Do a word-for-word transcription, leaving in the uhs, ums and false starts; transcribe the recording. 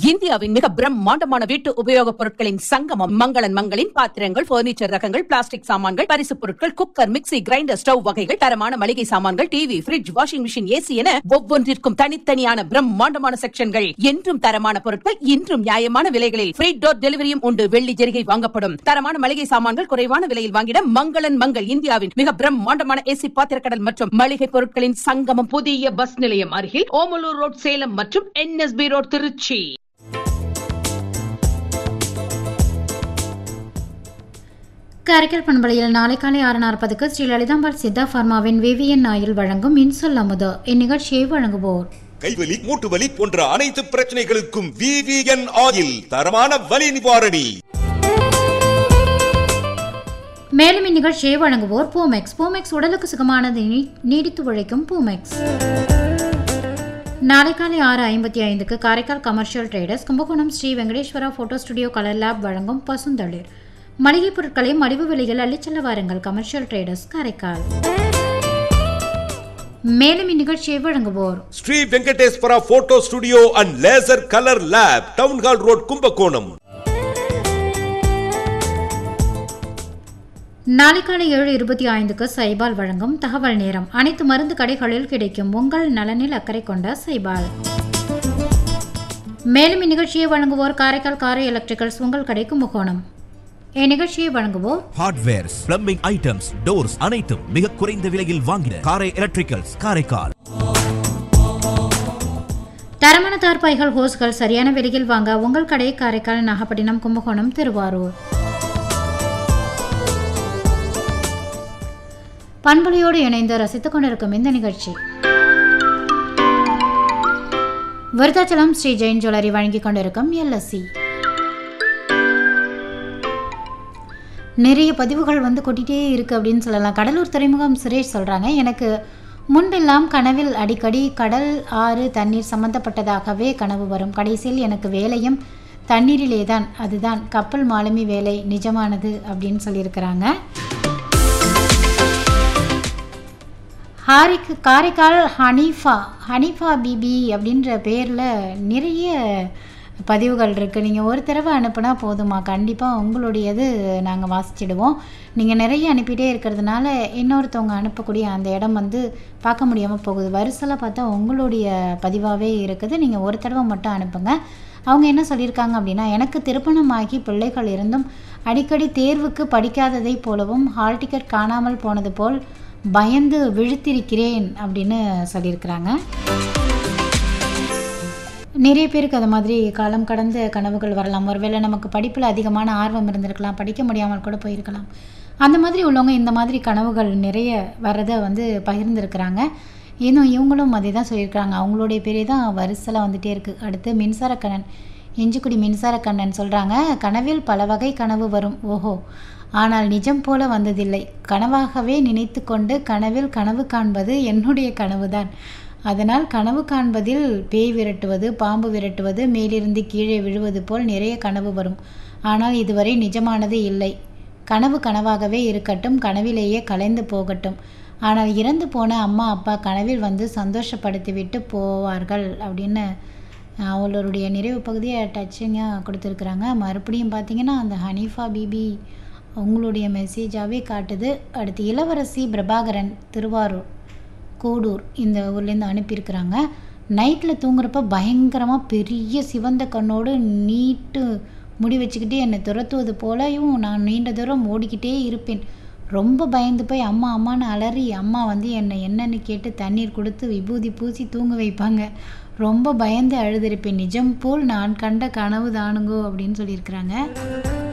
இந்தியாவின் மிக பிரம்மாண்டமான வீட்டு உபயோகப் பொருட்களின் சங்கமம் மங்களன் மங்களின் பாத்திரங்கள், பர்னிச்சர் ரகங்கள், பிளாஸ்டிக் சாமான்கள், பரிசுப் பொருட்கள், குக்கர், மிக்ஸி, கிரைண்டர், ஸ்டவ் வகைகள், தரமான மளிகை சாமான்கள், TV, fridge, washing machine, AC என ஒவ்வொன்றிற்கும் தனித்தனியான பிரம்மாண்டமான செக்ஷன்கள். என்றும் தரமான பொருட்கள், இன்றும் நியாயமான விலைகளில் ஃப்ரீ டோர் டெலிவரியும் உண்டு. வெள்ளி ஜெரிகை வாங்கப்படும். தரமான மளிகை சாமான்கள் குறைவான விலையில் வாங்கிட மங்களன் மங்கள். இந்தியாவின் மிக பிரம்மாண்டமான ஏசி பாத்திரக்கடல் மற்றும் மளிகை பொருட்களின் சங்கமம். புதிய பஸ் நிலையம் அருகில் ஓமலூர் ரோட் சேலம் மற்றும் என்எஸ்பி ரோட் திருச்சி. காரைக்கால் பண்பலையில் நாளை காலை ஆறு நாற்பதுக்கு ஸ்ரீ லலிதாம்பாள் சித்தா பார்மாவின் விவிஎன் ஆயில் வழங்கும் இன்சொல் அமுது. இந்நிகழ்ச்சியை வழங்குவோர் கைவலி, மூட்டு வலி போன்ற அனைத்து பிரச்சனைகளுக்கும் விவிஎன் ஆயில் தரமான வலி நிவாரணி. மேலும் இந்நிகழ்ச்சியை வழங்குவோர் பூமெக்ஸ். பூமெக்ஸ் உடலுக்கு சுகமானது, நீடித்து உழைக்கும் பூமெக்ஸ். நாளை காலை ஆறு ஐம்பத்தி ஐந்துக்கு Karaikal commercial traders Kumbakonam Sri Venkateswara photo studio colour lab வழங்கும் பசுந்தளிர். மளிகை பொருட்களை மலிவு விலையில் அள்ளிச்செல்ல வாருங்கள். Commercial traders Karaikal. மேலும் இந்நிகழ்ச்சியை வழங்குவோர் Sri Venkateswara photo studio and laser colour lab, town hall road, Kumbakonam. நாளை காலை ஏழு இருபத்தி ஐந்துக்கு சைபால் வழங்கும் தகவல் நேரம். அனைத்து மருந்து கடைகளில் கிடைக்கும் உங்கள் நலனில் அக்கறை கொண்ட சைபால். மேலும் இந்நிகழ்ச்சியை வழங்குவோர் காரைக்கால் காரை எலக்ட்ரிக்கல்ஸ், உங்கள் கடை கும்பகோணம். இந்நிகழ்ச்சியை வழங்குவோர் ஹார்ட்வேர்ஸ், பிளம்பிங் ஐட்டம்ஸ், டோர்ஸ் அனைத்தும் மிக குறைந்த விலையில் வாங்கின காரை எலக்ட்ரிக்கல்ஸ் காரைக்கால். தரமான தார்பாய்கள், ஹோஸ்கள் சரியான விலையில் வாங்க உங்கள் கடை காரைக்கால், நாகப்பட்டினம், கும்பகோணம், திருவாரூர். பண்புலையோடு இணைந்து ரசித்துக் கொண்டிருக்கும் இந்த நிகழ்ச்சி விருத்தாச்சலம் ஸ்ரீ ஜெயின் ஜுவல்லரி வழங்கிக் கொண்டிருக்கும் எல்எஸ்சி. நிறைய பதிவுகள் வந்து கொட்டிகிட்டே இருக்குது அப்படின்னு சொல்லலாம். கடலூர் துறைமுகம் சுரேஷ் சொல்கிறாங்க, எனக்கு முன்பெல்லாம் கனவில் அடிக்கடி கடல், ஆறு, தண்ணீர் சம்மந்தப்பட்டதாகவே கனவு வரும். கடைசியில் எனக்கு வேலையும் தண்ணீரிலே தான். அதுதான் கப்பல் மாலுமி வேலை நிஜமானது அப்படின்னு சொல்லியிருக்கிறாங்க. ஹாரிக்கு காரைக்கால் ஹனீஃபா ஹனீஃபா பிபி அப்படின்ற பேரில் நிறைய பதிவுகள் இருக்குது. நீங்கள் ஒரு தடவை அனுப்புனா போதுமா, கண்டிப்பாக உங்களுடையது நாங்கள் வாசிச்சிடுவோம். நீங்கள் நிறைய அனுப்பிட்டே இருக்கிறதுனால இன்னொருத்தவங்க அனுப்பக்கூடிய அந்த இடம் வந்து பார்க்க முடியாமல் போகுது. வரிசையில் பார்த்தா உங்களுடைய பதிவாகவே இருக்குது. நீங்கள் ஒரு தடவை மட்டும் அனுப்புங்க. அவங்க என்ன சொல்லியிருக்காங்க அப்படின்னா, எனக்கு திருமணமாகி பிள்ளைகள் இருந்தும் அடிக்கடி தேர்வுக்கு படிக்காததை போலவும் ஹால் டிக்கெட் காணாமல் போனது போல் பயந்து விழுத்திருக்கிறேன் அப்படின்னு சொல்லியிருக்கிறாங்க. நிறைய பேருக்கு அது மாதிரி காலம் கடந்த கனவுகள் வரலாம். ஒருவேளை நமக்கு படிப்பில் அதிகமான ஆர்வம் இருந்திருக்கலாம், படிக்க முடியாமல் கூட போயிருக்கலாம். அந்த மாதிரி உள்ளவங்க இந்த மாதிரி கனவுகள் நிறைய வர்றதை வந்து பகிர்ந்துருக்கிறாங்க. இன்னும் இவங்களும் அதே தான் சொல்லியிருக்கிறாங்க. அவங்களுடைய பேரே தான் வரிசையில் வந்துகிட்டே இருக்குது. அடுத்து மின்சாரக்கண்ணன், இஞ்சிக்குடி மின்சாரக்கண்ணன் சொல்கிறாங்க, கனவில் பல வகை கனவு வரும். ஓஹோ, ஆனால் நிஜம் போல வந்ததில்லை. கனவாகவே நினைத்து கொண்டு கனவில் கனவு காண்பது என்னுடைய கனவுதான். அதனால் கனவு காண்பதில் பேய் விரட்டுவது, பாம்பு விரட்டுவது, மேலிருந்து கீழே விழுவது போல் நிறைய கனவு வரும். ஆனால் இதுவரை நிஜமானது இல்லை. கனவு கனவாகவே இருக்கட்டும், கனவிலேயே கலைந்து போகட்டும். ஆனால் இறந்து போன அம்மா அப்பா கனவில் வந்து சந்தோஷப்படுத்திவிட்டு போவார்கள் அப்படின்னு அவளுடைய நிறைவு பகுதியை டச்சிங்காக கொடுத்துருக்குறாங்க. மறுபடியும் பார்த்திங்கன்னா அந்த ஹனீஃபா பிபி அவங்களுடைய மெசேஜாகவே காட்டுது. அடுத்து இளவரசி பிரபாகரன், திருவாரூர் கூடூர் இந்த ஊர்லேருந்து அனுப்பியிருக்கிறாங்க. நைட்டில் தூங்குறப்ப பயங்கரமாக பெரிய சிவந்த கண்ணோடு நீட்டு முடி வச்சுக்கிட்டே என்னை துரத்துவது போலையும் நான் நீண்ட தூரம் ஓடிக்கிட்டே இருப்பேன். ரொம்ப பயந்து போய் அம்மா அம்மான்னு அலறி அம்மா வந்து என்னை என்னன்னு கேட்டு தண்ணீர் கொடுத்து விபூதி பூசி தூங்க வைப்பாங்க. ரொம்ப பயந்து அழுதிருப்பேன். நிஜம் போல் நான் கண்ட கனவு தானுங்கோ அப்படின்னு சொல்லியிருக்கிறாங்க.